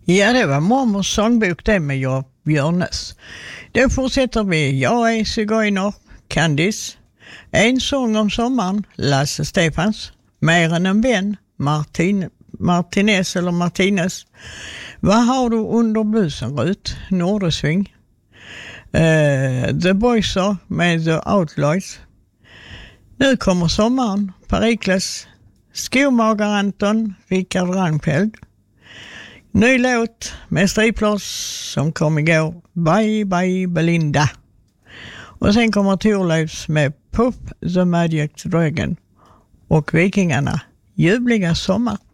Ja, det var mormors sångbok det med jag Björnes. Då fortsätter vi. Jag är Sigöjner, Candice. En sång om sommaren, Lasse Stefans. Mer än en vän, Martinez eller Martinez. Vad har du under busen, Rut? Nordesving. The Boyser med The Outlaws. Nu kommer sommaren, Perikles. Skomagar Anton, Rickard Rangfeld. Ny låt med striplers som kom igår. Bye bye Belinda. Och sen kommer Thorleifs med Pop the Magic Dragon. Och Vikingarna, ljuvliga sommar.